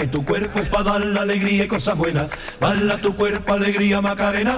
que tu cuerpo es para dar la alegría y cosas buenas. Bala tu cuerpo, alegría, Macarena,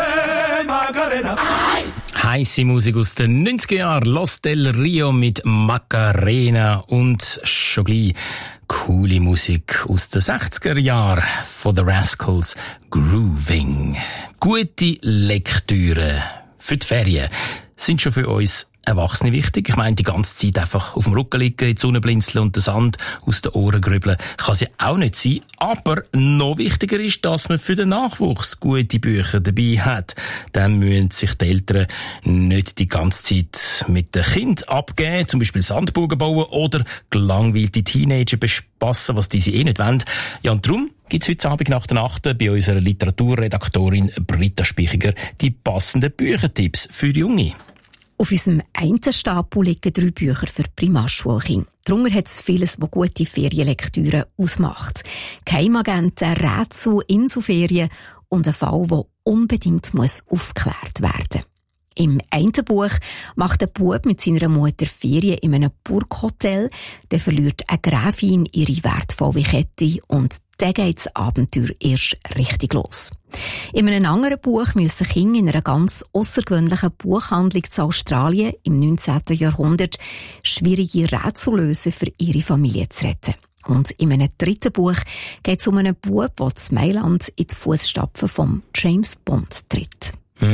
Macarena. Heisse Musik aus den 90er Jahren, Los del Rio mit Macarena und schon gleich coole Musik aus den 60er Jahren von The Rascals, Grooving. Gute Lektüre für die Ferien sind schon für uns Erwachsene wichtig. Ich meine, die ganze Zeit einfach auf dem Rücken liegen, in die Sonne blinzeln und den Sand aus den Ohren grübeln, kann sie auch nicht sein. Aber noch wichtiger ist, dass man für den Nachwuchs gute Bücher dabei hat. Dann müssen sich die Eltern nicht die ganze Zeit mit den Kindern abgeben, zum Beispiel Sandburgen bauen oder gelangweilte Teenager bespassen, was diese nicht wollen. Ja, und darum gibt's heute Abend nach der Nacht bei unserer Literaturredaktorin Britta Spichiger die passenden Büchertipps für Junge. Auf unserem einen Stapel liegen 3 Bücher für Primarschulkinder. Darunter hat es vieles, was gute Ferienlektüre ausmacht. Geheimagenten, Rätsel, Inselferien und ein Fall, der unbedingt aufgeklärt werden muss. Im einen Buch macht ein Bub mit seiner Mutter Ferien in einem Burghotel. Dann verliert eine Gräfin ihre wertvolle Kette und dann geht das Abenteuer erst richtig los. In einem anderen Buch müssen Kinder in einer ganz aussergewöhnlichen Buchhandlung in Australien im 19. Jahrhundert schwierige Rätsel lösen, für ihre Familie zu retten. Und in einem dritten Buch geht es um einen Bub, der in Mailand in die Fußstapfen von James Bond tritt.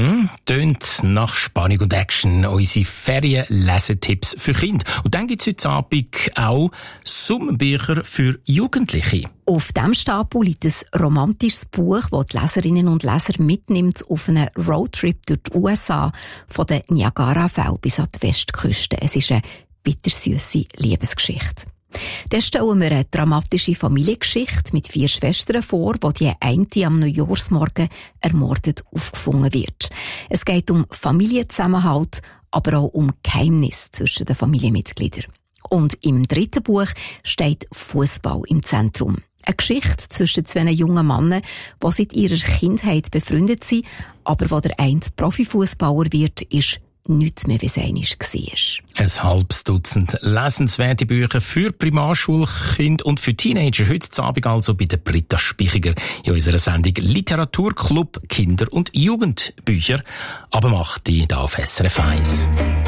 Tönt nach Spannung und Action unsere Ferien-Lesetipps für Kinder. Und dann gibt es heute Abend auch Sommerbücher für Jugendliche. Auf diesem Stapel liegt ein romantisches Buch, das die Leserinnen und Leser mitnimmt auf einen Roadtrip durch die USA, von den Niagarafällen bis an die Westküste. Es ist eine bittersüsse Liebesgeschichte. Dann stellen wir eine dramatische Familiengeschichte mit 4 Schwestern vor, wo die eine am Neujahrsmorgen ermordet aufgefunden wird. Es geht um Familienzusammenhalt, aber auch um Geheimnisse zwischen den Familienmitgliedern. Und im dritten Buch steht Fußball im Zentrum. Eine Geschichte zwischen 2 jungen Männern, die seit ihrer Kindheit befreundet sind, aber wo der eine Profifußballer wird, ist nichts mehr, wie es einmal war. Ein halbes Dutzend lesenswerte Bücher für Primarschulkinder und für Teenager. Heute Abend also bei der Britta Spichiger in unserer Sendung Literaturclub Kinder- und Jugendbücher. Aber macht die da auf SRF 1.